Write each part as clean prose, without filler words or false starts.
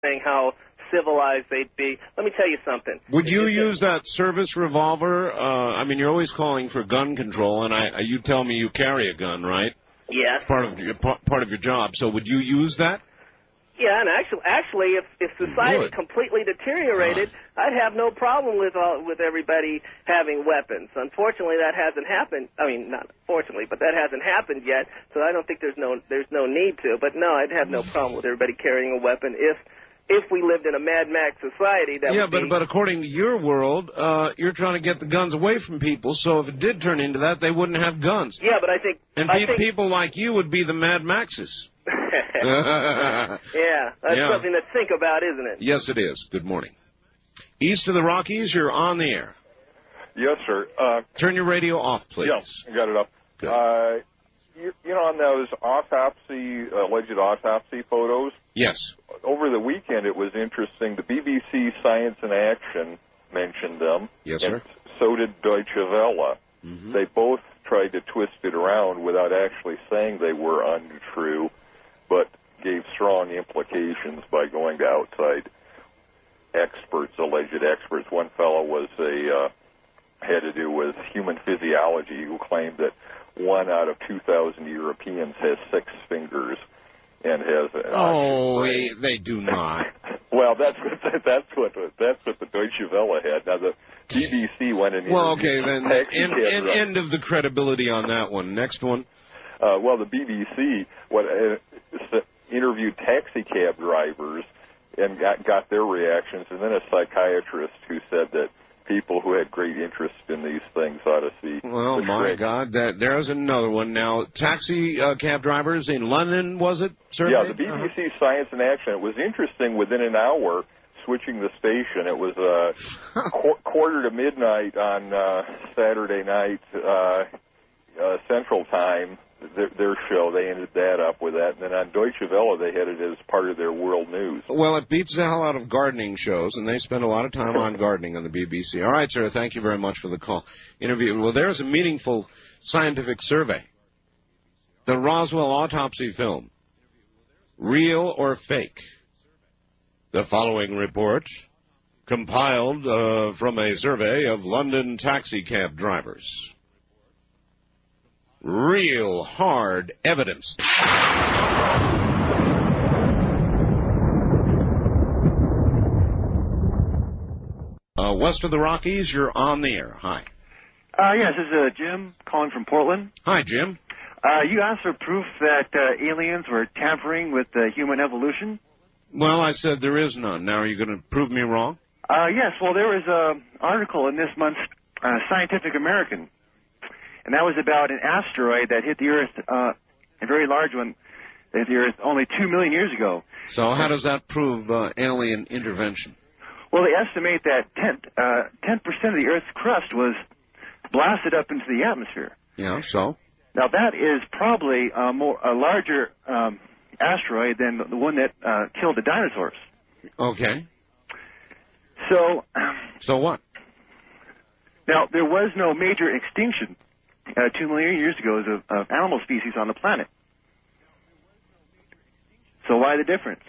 saying how civilized they'd be. Let me tell you something. Would you use that service revolver? I mean, you're always calling for gun control, and you tell me you carry a gun, right? Yes. Part of your job. So would you use that? Yeah, and actually, if society completely deteriorated, I'd have no problem with everybody having weapons. Unfortunately, that hasn't happened. I mean, not fortunately, but that hasn't happened yet. So I don't think there's no need to. But no, I'd have no problem with everybody carrying a weapon if we lived in a Mad Max society. But according to your world, you're trying to get the guns away from people. So if it did turn into that, they wouldn't have guns. Yeah, but I think people like you would be the Mad Maxes. Yeah, that's something to think about, isn't it? Yes, it is. Good morning. East of the Rockies, you're on the air. Yes, sir. Turn your radio off, please. Yes, I got it up. Good. On those alleged autopsy photos? Yes. Over the weekend, it was interesting. The BBC Science in Action mentioned them. Yes, sir. And so did Deutsche Welle. Mm-hmm. They both tried to twist it around without actually saying they were untrue, but gave strong implications by going to outside experts, alleged experts. One fellow had to do with human physiology, who claimed that 1 out of 2,000 Europeans has 6 fingers and has an they do not. Well, that's what the Deutsche Welle had. Now the BBC went and then end of the credibility on that one. Next one. Well, the BBC interviewed taxi cab drivers and got their reactions, and then a psychiatrist who said that people who had great interest in these things ought to see. Well, my God, there's another one. Now, taxi cab drivers in London, was it? Surveyed? Yeah, the BBC Science in Action. It was interesting. Within an hour, switching the station, it was quarter to midnight on Saturday night Central Time. Their show, they ended that up with that. And then on Deutsche Welle, they had it as part of their world news. Well, it beats the hell out of gardening shows, and they spend a lot of time on gardening on the BBC. All right, sir, thank you very much for the call. Well, there's a meaningful scientific survey. The Roswell autopsy film, real or fake? The following report, compiled from a survey of London taxi cab drivers. Real hard evidence. West of the Rockies, you're on the air. Hi. Yes, this is Jim calling from Portland. Hi, Jim. You asked for proof that aliens were tampering with human evolution? Well, I said there is none. Now, are you going to prove me wrong? Yes, well, there was an article in this month's Scientific American, and that was about an asteroid that hit the Earth, a very large one, that hit the Earth only 2 million years ago. So how does that prove alien intervention? Well, they estimate that 10% of the Earth's crust was blasted up into the atmosphere. Yeah, so? Now, that is probably a larger asteroid than the one that killed the dinosaurs. Okay. So what? Now, there was no major extinction 2 million years ago of animal species on the planet. So why the difference?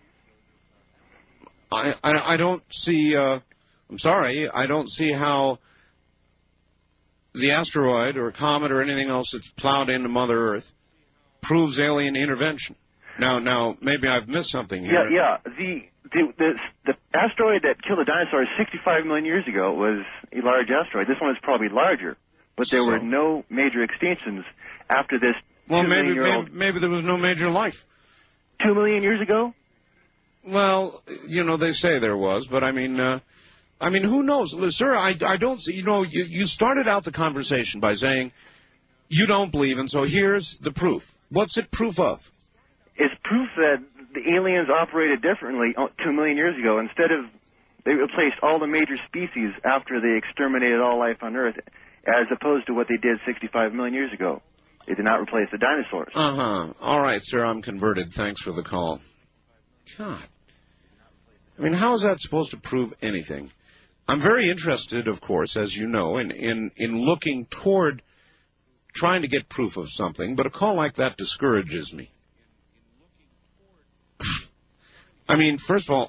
I don't see, I'm sorry, I don't see how the asteroid or comet or anything else that's plowed into Mother Earth proves alien intervention. Now, maybe I've missed something here. Yeah. The asteroid that killed the dinosaurs 65 million years ago was a large asteroid. This one is probably larger, but there were no major extinctions after this. Well, maybe there was no major life. 2 million years ago? Well, they say there was, but I mean, who knows? Sir, I don't see, you started out the conversation by saying you don't believe, and so here's the proof. What's it proof of? It's proof that the aliens operated differently 2 million years ago. They replaced all the major species after they exterminated all life on Earth, as opposed to what they did 65 million years ago. They did not replace the dinosaurs. All right, sir, I'm converted. Thanks for the call. God. I mean, how is that supposed to prove anything? I'm very interested, of course, as you know, in looking toward trying to get proof of something, but a call like that discourages me. I mean, first of all,